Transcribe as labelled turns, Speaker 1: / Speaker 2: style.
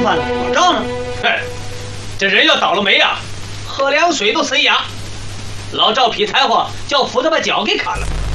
Speaker 1: 算裸照呢？
Speaker 2: 哼，这人要倒了霉呀，喝凉水都塞牙。老赵劈柴火，叫斧子把脚给砍了。